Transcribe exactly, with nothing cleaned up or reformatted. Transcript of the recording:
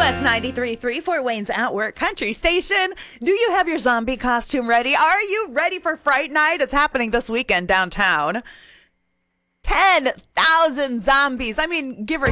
West ninety-three point three, Fort Wayne's Outwork Country Station. Do you have your zombie costume ready? Are you ready for Fright Night? It's happening this weekend downtown. ten thousand zombies. I mean, give or